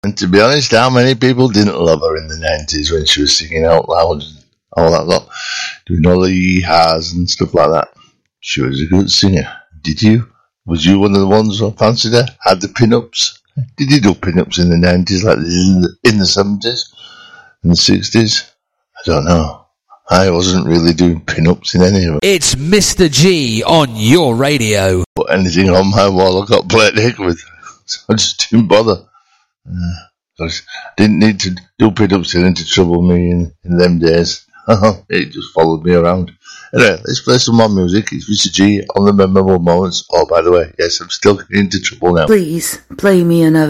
And to be honest, how many people didn't love her in the 90s when she was singing out loud and all that lot, doing all the yee-haws and stuff like that? She was a good singer. Did you? Was you one of the ones who fancied her? Had the pin-ups? Did you do pin-ups in the 90s like in the 70s and the 60s? I don't know. I wasn't really doing pin-ups in any of them. It's Mr. G on your radio. Put anything on my wall I got played heck with. So I just didn't bother. I didn't need to do pin-ups to trouble me in them days. It just followed me around. Anyway, let's play some more music. It's Mr. G on the Memorable Moments. Oh, by the way, yes, I'm still into trouble now. Please, play me another